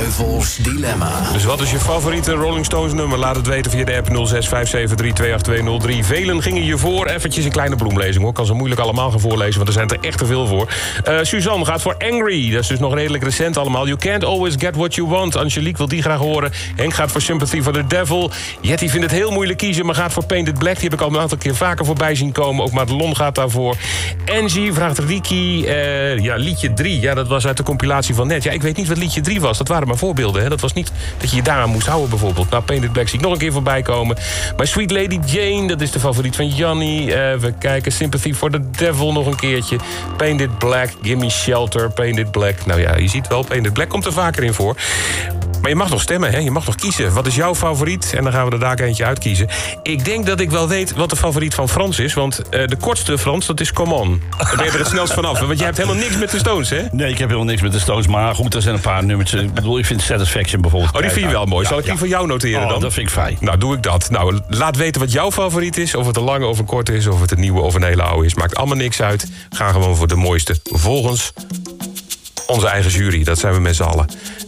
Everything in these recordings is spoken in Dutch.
Duivels Dilemma. Dus wat is je favoriete Rolling Stones nummer? Laat het weten via de app 0657328203. Velen gingen hiervoor. Eventjes een kleine bloemlezing, hoor. Kan ze moeilijk allemaal gaan voorlezen, want er zijn er echt te veel voor. Suzanne gaat voor Angry. Dat is dus nog redelijk recent allemaal. You can't always get what you want. Angelique wil die graag horen. Henk gaat voor Sympathy for the Devil. Jetty vindt het heel moeilijk kiezen, maar gaat voor Painted Black. Die heb ik al een aantal keer vaker voorbij zien komen. Ook Madelon gaat daarvoor. Angie vraagt Riki. Liedje 3. Ja, dat was uit de compilatie van net. Ja, ik weet niet wat liedje 3 was. Dat waren maar voorbeelden, hè. Dat was niet dat je je daaraan moest houden, bijvoorbeeld. Nou, Painted Black zie ik nog een keer voorbij komen. My Sweet Lady Jane, dat is de favoriet van Jannie. We kijken Sympathy for the Devil nog een keertje. Painted Black, Gimme Shelter, Painted Black. Nou ja, je ziet wel, Painted Black komt er vaker in voor. Maar je mag nog stemmen, hè? Je mag nog kiezen. Wat is jouw favoriet? En dan gaan we er daar eentje uitkiezen. Ik denk dat ik wel weet wat de favoriet van Frans is. Want de kortste Frans, dat is Come On. Dan ben je er het snelst vanaf. Want jij hebt helemaal niks met de Stones, hè? Nee, ik heb helemaal niks met de Stones. Maar goed, er zijn een paar nummers. Ik bedoel, ik vind Satisfaction bijvoorbeeld. Oh, die vind je wel mooi. Zal ik die voor jou noteren dan? Dat vind ik fijn. Nou, doe ik dat. Nou, laat weten wat jouw favoriet is. Of het een lange of een korte is. Of het een nieuwe of een hele oude is. Maakt allemaal niks uit. Ga gewoon voor de mooiste. Volgens onze eigen jury. Dat zijn we met z'n allen.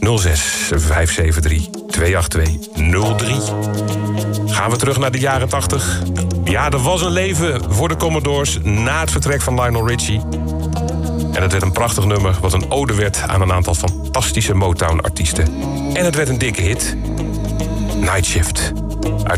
0657328203. Gaan we terug naar de jaren 80. Ja, er was een leven voor de Commodores na het vertrek van Lionel Richie. En het werd een prachtig nummer wat een ode werd aan een aantal fantastische Motown-artiesten. En het werd een dikke hit. Night Shift uit